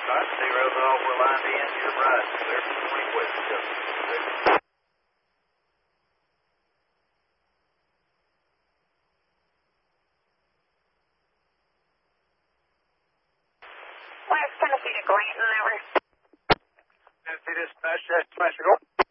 Scott, 0 Golf, we're lined in. You're right. Clear from 20 west. West Tennessee to Glanton, over. Tennessee dispatch, that's Tennessee.